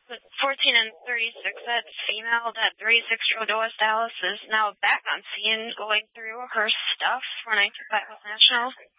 14 and 36, that female, that 36-year-old West Dallas, is now back on scene going through her stuff for 19 West National.